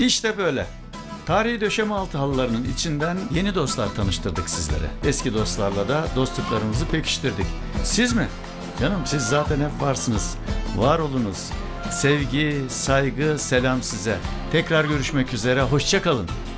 İşte böyle. Tarihi döşeme altı halılarının içinden yeni dostlar tanıştırdık sizlere. Eski dostlarla da dostluklarımızı pekiştirdik. Siz mi? Canım siz zaten hep varsınız. Var olunuz. Sevgi, saygı, selam size. Tekrar görüşmek üzere. Hoşça kalın.